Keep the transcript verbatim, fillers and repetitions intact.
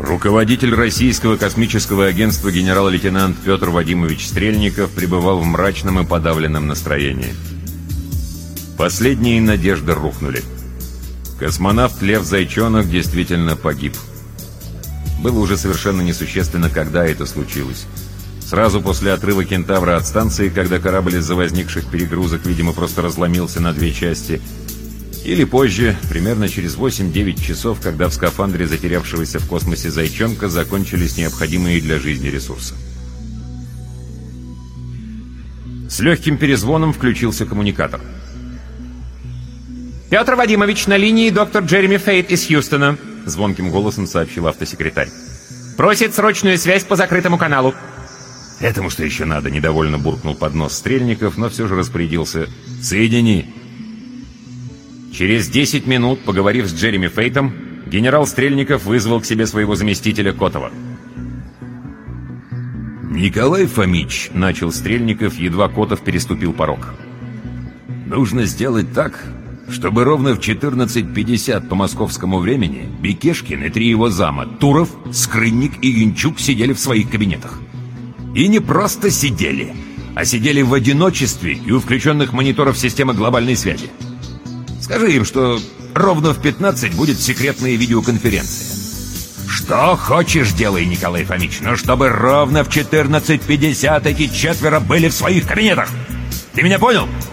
Руководитель российского космического агентства генерал-лейтенант Петр Вадимович Стрельников пребывал в мрачном и подавленном настроении. Последние надежды рухнули. Космонавт Лев Зайчонок действительно погиб. Было уже совершенно несущественно, когда это случилось. Сразу после отрыва «Кентавра» от станции, когда корабль из-за возникших перегрузок, видимо, просто разломился на две части, или позже, примерно через восемь-девять часов, когда в скафандре затерявшегося в космосе Зайчонка закончились необходимые для жизни ресурсы. С легким перезвоном включился коммуникатор. «Петр Вадимович, на линии доктор Джереми Фейт из Хьюстона», — звонким голосом сообщил автосекретарь. «Просит срочную связь по закрытому каналу». «Этому что еще надо?» — недовольно буркнул под нос Стрельников, но все же распорядился. «Соедини». Через десять минут, поговорив с Джереми Фейтом, генерал Стрельников вызвал к себе своего заместителя Котова. «Николай Фомич», — начал Стрельников, едва Котов переступил порог. «Нужно сделать так, чтобы ровно в четырнадцать пятьдесят по московскому времени Бекешкин и три его зама, Туров, Скрынник и Янчук, сидели в своих кабинетах. И не просто сидели, а сидели в одиночестве и у включенных мониторов системы глобальной связи. Скажи им, что ровно в пятнадцать будет секретная видеоконференция. Что хочешь, делай, Николай Фомич, но чтобы ровно в четырнадцать пятьдесят эти четверо были в своих кабинетах. Ты меня понял?»